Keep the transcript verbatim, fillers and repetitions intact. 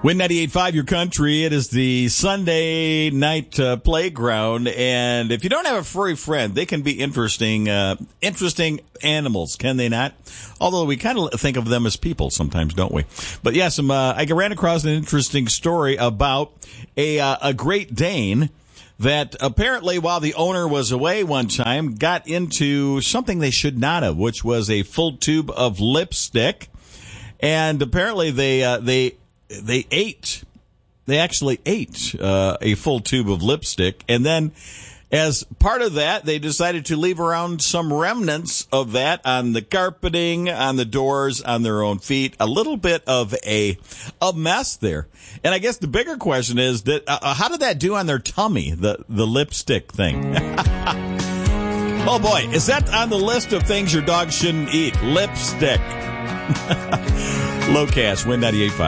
Win ninety-eight point five, your country. It is the Sunday night uh, playground, and if you don't have a furry friend, they can be interesting, uh, interesting animals, can they not? Although we kind of think of them as people sometimes, don't we? But yeah, some uh, I ran across an interesting story about a uh, a Great Dane that apparently, while the owner was away one time, got into something they should not have, which was a full tube of lipstick, and apparently they uh, they. They ate, they actually ate uh, a full tube of lipstick, and then as part of that, they decided to leave around some remnants of that on the carpeting, on the doors, on their own feet. A little bit of a a mess there. And I guess the bigger question is, that uh, how did that do on their tummy, the, the lipstick thing? Oh, boy, is that on the list of things your dog shouldn't eat? Lipstick. Locast, Win ninety-eight point five.